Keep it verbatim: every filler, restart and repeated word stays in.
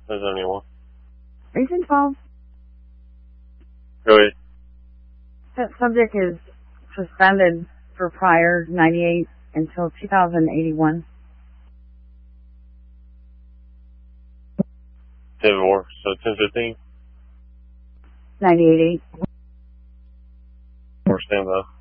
ten seventy-one. Region twelve. Go ahead. That subject is suspended for prior ninety-eight until two thousand eighty-one. ten four, so ten fifteen. ninety-eight eight. Or stand by.